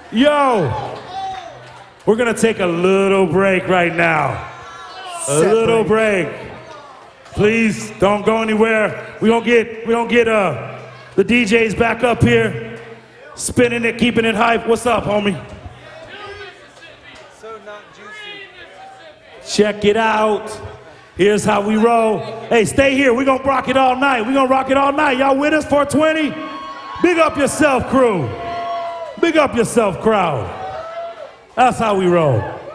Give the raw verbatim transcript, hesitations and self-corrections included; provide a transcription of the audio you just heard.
Yo, we're gonna take a little break right now. A little break. Please don't go anywhere. We gonna get we gonna get uh the D Js back up here, spinning it, keeping it hype. What's up, homie? So not juicy. Check it out. Here's how we roll. Hey, stay here. We gonna rock it all night. We gonna rock it all night. Y'all with us? four twenty? Big up yourself, crew. Big up yourself, crowd. That's how we roll.